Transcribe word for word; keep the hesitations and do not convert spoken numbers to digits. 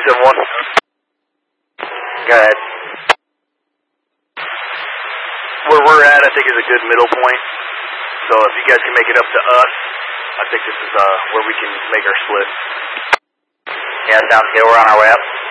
seven one. Go ahead. Where we're at, I think, is a good middle point. So if you guys can make it up to us, I think this is uh, where we can make our split. Yeah, sounds good. We're on our way up.